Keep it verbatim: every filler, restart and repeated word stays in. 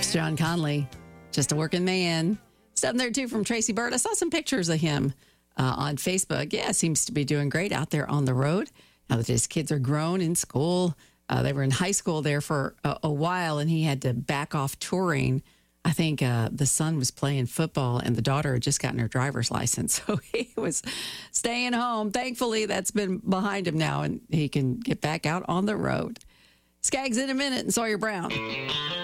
That's John Conley, just a working man. Something there, too, from Tracy Bird. I saw some pictures of him uh, on Facebook. Yeah, seems to be doing great out there on the road. Now that his kids are grown in school, uh, they were in high school there for a, a while, and he had to back off touring. I think uh, the son was playing football, and the daughter had just gotten her driver's license. So he was staying home. Thankfully, that's been behind him now, and he can get back out on the road. Skaggs in a minute, and Sawyer Brown.